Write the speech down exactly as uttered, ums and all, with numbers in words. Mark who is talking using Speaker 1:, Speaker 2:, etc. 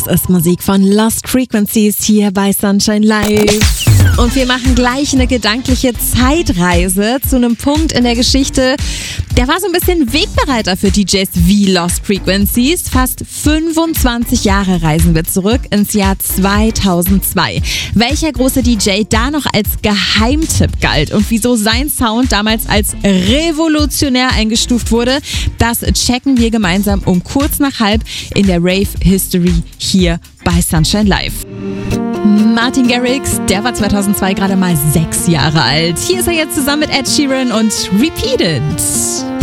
Speaker 1: Das ist Musik von Lost Frequencies hier bei Sunshine Live. Und wir machen gleich eine gedankliche Zeitreise zu einem Punkt in der Geschichte, der war so ein bisschen Wegbereiter für D Js wie Lost Frequencies. Fast fünfundzwanzig Jahre reisen wir zurück ins Jahr zweitausendzwei. Welcher große D J da noch als Geheimtipp galt und wieso sein Sound damals als revolutionär eingestuft wurde, das checken wir gemeinsam um kurz nach halb in der Rave History hier bei Sunshine Live. Martin Garrix, der war zweitausendzwei gerade mal sechs Jahre alt. Hier ist er jetzt zusammen mit Ed Sheeran und Repeat It.